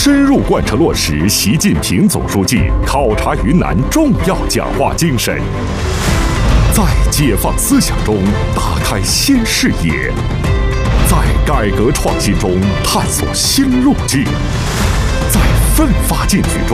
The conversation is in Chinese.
深入贯彻落实习近平总书记考察云南重要讲话精神，在解放思想中打开新视野，在改革创新中探索新路径，在奋发进取中